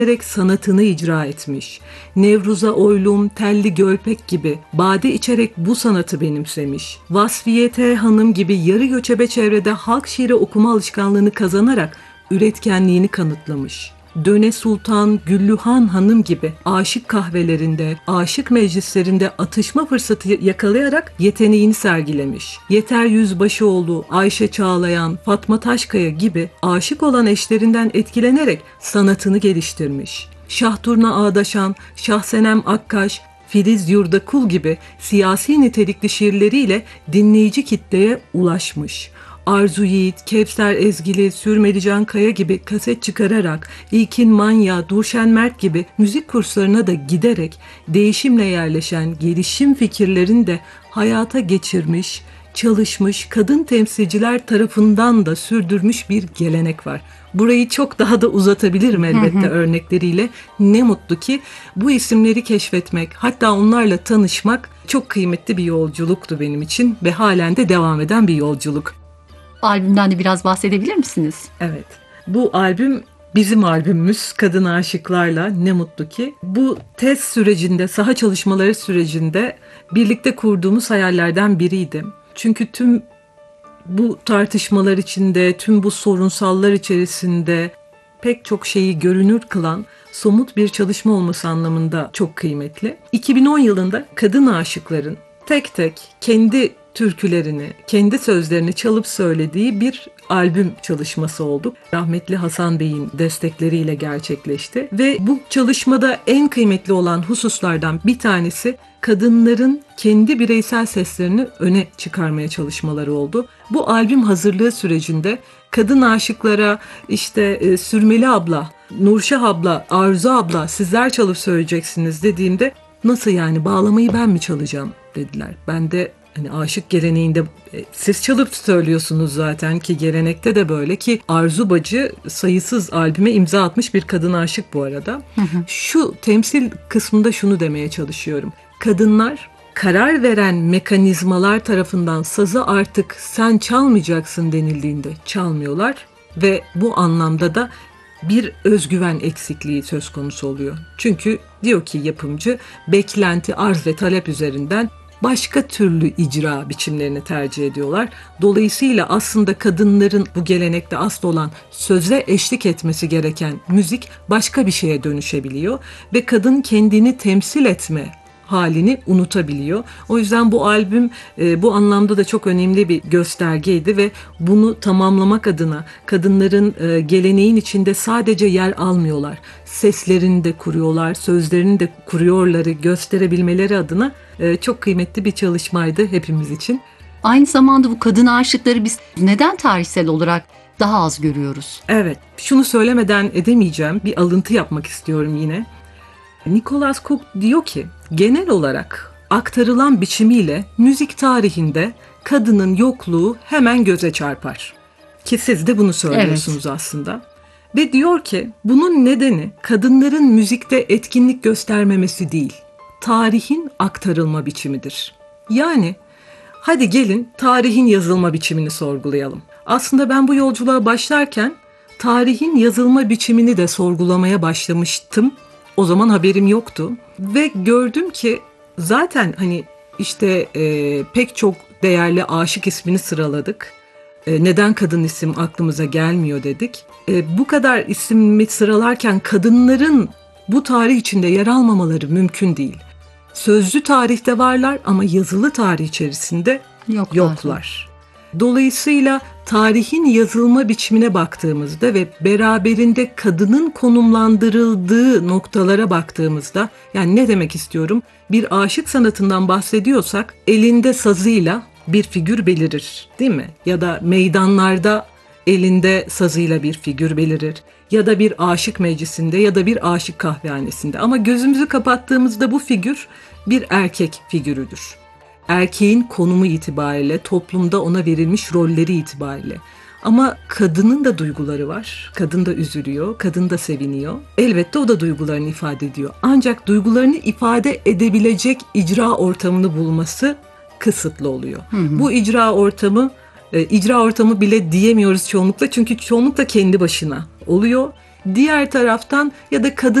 sanatını icra etmiş. Nevruza Oylum, Telli Gölpek gibi bade içerek bu sanatı benimsemiş. Vasfiye T. Hanım gibi yarı göçebe çevrede halk şiiri okuma alışkanlığını kazanarak üretkenliğini kanıtlamış. Döne Sultan, Güllühan Hanım gibi aşık kahvelerinde, aşık meclislerinde atışma fırsatı yakalayarak yeteneğini sergilemiş. Yeter Yüzbaşıoğlu, Ayşe Çağlayan, Fatma Taşkaya gibi aşık olan eşlerinden etkilenerek sanatını geliştirmiş. Şahturna Ağdaşan, Şahsenem Akkaş, Filiz Yurdakul gibi siyasi nitelikli şiirleriyle dinleyici kitleye ulaşmış. Arzu Yiğit, Kevser Ezgili, Sürmeli Can Kaya gibi kaset çıkararak, İlkin Manya, Durşen Mert gibi müzik kurslarına da giderek değişimle yerleşen gelişim fikirlerini de hayata geçirmiş, çalışmış, kadın temsilciler tarafından da sürdürmüş bir gelenek var. Burayı çok daha da uzatabilirim elbette örnekleriyle. Ne mutlu ki bu isimleri keşfetmek, hatta onlarla tanışmak çok kıymetli bir yolculuktu benim için ve halen de devam eden bir yolculuk. Albümden de biraz bahsedebilir misiniz? Evet. Bu albüm bizim albümümüz Kadın Aşıklarla. Ne mutlu ki. Bu tez sürecinde, saha çalışmaları sürecinde birlikte kurduğumuz hayallerden biriydi. Çünkü tüm bu tartışmalar içinde, tüm bu sorunsallar içerisinde pek çok şeyi görünür kılan somut bir çalışma olması anlamında çok kıymetli. 2010 yılında kadın aşıkların tek tek kendi türkülerini, kendi sözlerini çalıp söylediği bir albüm çalışması oldu. Rahmetli Hasan Bey'in destekleriyle gerçekleşti ve bu çalışmada en kıymetli olan hususlardan bir tanesi kadınların kendi bireysel seslerini öne çıkarmaya çalışmaları oldu. Bu albüm hazırlığı sürecinde kadın aşıklara işte Sürmeli abla, Nurşah abla, Arzu abla sizler çalıp söyleyeceksiniz dediğimde nasıl yani bağlamayı ben mi çalacağım dediler. Ben de hani aşık geleneğinde siz çalıp söylüyorsunuz zaten ki gelenekte de böyle ki Arzu Bacı sayısız albüme imza atmış bir kadın aşık bu arada. Şu temsil kısmında şunu demeye çalışıyorum. Kadınlar karar veren mekanizmalar tarafından sazı artık sen çalmayacaksın denildiğinde çalmıyorlar ve bu anlamda da bir özgüven eksikliği söz konusu oluyor. Çünkü diyor ki yapımcı beklenti, arz ve talep üzerinden başka türlü icra biçimlerini tercih ediyorlar. Dolayısıyla aslında kadınların bu gelenekte asıl olan söze eşlik etmesi gereken müzik başka bir şeye dönüşebiliyor ve kadın kendini temsil etme halini unutabiliyor. O yüzden bu albüm bu anlamda da çok önemli bir göstergeydi ve bunu tamamlamak adına kadınların geleneğin içinde sadece yer almıyorlar. Seslerini de kuruyorlar, sözlerini de kuruyorları gösterebilmeleri adına çok kıymetli bir çalışmaydı hepimiz için. Aynı zamanda bu kadın aşıkları biz neden tarihsel olarak daha az görüyoruz? Evet, şunu söylemeden edemeyeceğim. Bir alıntı yapmak istiyorum yine. Nicholas Cook diyor ki, genel olarak aktarılan biçimiyle müzik tarihinde kadının yokluğu hemen göze çarpar. Ki siz de bunu söylüyorsunuz aslında. Ve diyor ki, bunun nedeni kadınların müzikte etkinlik göstermemesi değil, tarihin aktarılma biçimidir. Yani hadi gelin tarihin yazılma biçimini sorgulayalım. Aslında ben bu yolculuğa başlarken tarihin yazılma biçimini de sorgulamaya başlamıştım. O zaman haberim yoktu ve gördüm ki zaten hani işte pek çok değerli aşık ismini sıraladık. Neden kadın isim aklımıza gelmiyor dedik. Bu kadar ismi sıralarken kadınların bu tarih içinde yer almamaları mümkün değil. Sözlü tarihte varlar ama yazılı tarih içerisinde yoklar. Dolayısıyla tarihin yazılma biçimine baktığımızda ve beraberinde kadının konumlandırıldığı noktalara baktığımızda, yani ne demek istiyorum? Bir aşık sanatından bahsediyorsak elinde sazıyla bir figür belirir, değil mi? Ya da meydanlarda elinde sazıyla bir figür belirir. Ya da bir aşık meclisinde ya da bir aşık kahvehanesinde. Ama gözümüzü kapattığımızda bu figür bir erkek figürüdür. Erkeğin konumu itibariyle, toplumda ona verilmiş rolleri itibariyle. Ama kadının da duyguları var. Kadın da üzülüyor, kadın da seviniyor. Elbette o da duygularını ifade ediyor. Ancak duygularını ifade edebilecek icra ortamını bulması kısıtlı oluyor. Bu icra ortamı bile diyemiyoruz çoğunlukla. Çünkü çoğunlukla kendi başına oluyor. Diğer taraftan ya da kadın